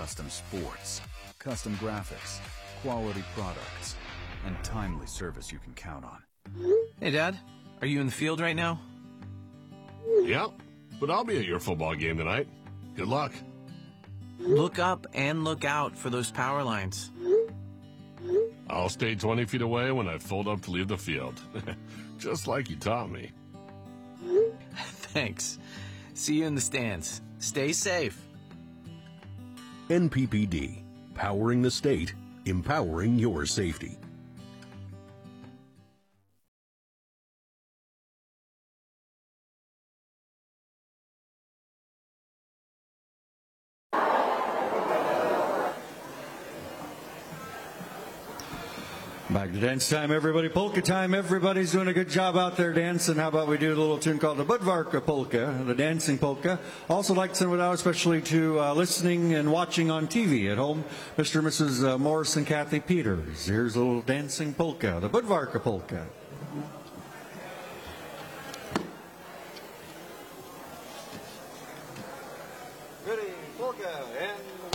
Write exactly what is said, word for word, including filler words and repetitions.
custom sports, custom graphics, quality products, and timely service you can count on. Hey, Dad. Are you in the field right now? Yep, but I'll be at your football game tonight. Good luck. Look up and look out for those power lines. I'll stay twenty feet away when I fold up to leave the field. Just like you taught me. Thanks. See you in the stands. Stay safe. N P P D, powering the state, empowering your safety. Back to dance time, everybody. Polka time. Everybody's doing a good job out there dancing. How about we do a little tune called the Budvarka Polka, the dancing polka. Also like to send it out especially to uh, listening and watching on T V at home, Mister and Missus Uh, Morris and Kathy Peters. Here's a little dancing polka, the Budvarka Polka. Ready, polka, and